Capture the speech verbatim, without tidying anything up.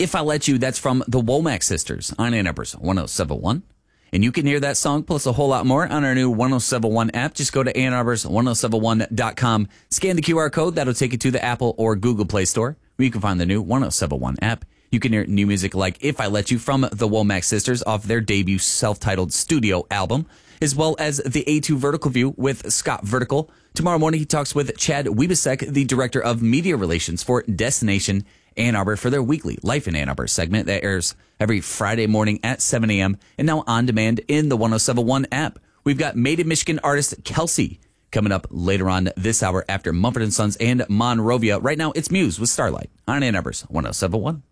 If I Let You, that's from the Womack Sisters on Ann Arbor's one oh seven point one. And you can hear that song plus a whole lot more on our new one oh seven point one app. Just go to Ann Arbor's one oh seven one dot com, scan the Q R code. That'll take you to the Apple or Google Play Store, where you can find the new one oh seven point one app. You can hear new music like If I Let You from the Womack Sisters off their debut self-titled studio album, as well as the A two Vertical View with Scott Vertical. Tomorrow morning, he talks with Chad Wiebesek, the Director of Media Relations for Destination Ann Arbor, for their weekly Life in Ann Arbor segment that airs every Friday morning at seven a.m. and now on demand in the one oh seven point one app. We've got Made in Michigan artist Kelsey coming up later on this hour after Mumford and Sons and Monrovia. Right now, it's Muse with Starlight on Ann Arbor's one oh seven point one.